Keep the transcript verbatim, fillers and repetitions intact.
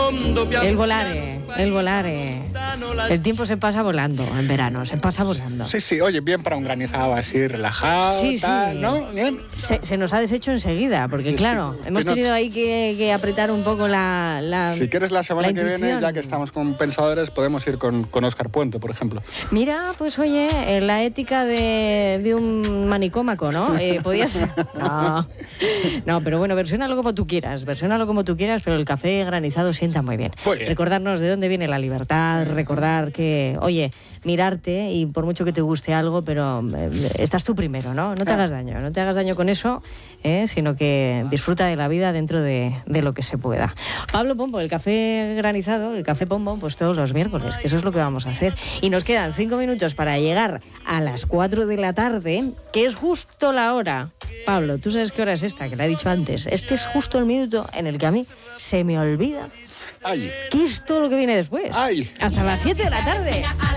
El volare, el volare. El tiempo se pasa volando en verano, se pasa volando. Sí, sí, oye, bien para un granizado así, relajado, Sí, sí. tal, ¿no? Bien. Se, se nos ha deshecho enseguida, porque Sí, claro, sí. hemos Que no- tenido ahí que, que apretar un poco la... la Si quieres la semana la que viene, intuición. ya que estamos con pensadores, podemos ir con, con Óscar Puente, por ejemplo. Mira, pues oye, eh, la ética de, de un manicómaco, ¿no? Eh, podías... No. No, pero bueno, versiónalo como tú quieras, versiónalo como tú quieras, pero el café granizado sienta muy bien. Muy bien. Recordarnos de dónde viene la libertad, recordar que, oye, mirarte y por mucho que te guste algo, pero eh, estás tú primero, ¿no? No te hagas daño, no te hagas daño con eso, eh, sino que disfruta de la vida dentro de, de lo que se pueda. Pablo Pombo, el café granizado, el café Pombo, pues todos los miércoles, que eso es lo que vamos a hacer. Y nos quedan cinco minutos para llegar a las cuatro de la tarde, que es justo la hora. Pablo, ¿tú sabes qué hora es esta? Que la he dicho antes. Este es justo el minuto en el que a mí se me olvida Ay. qué es todo lo que viene después. Ay. Hasta las siete de la tarde.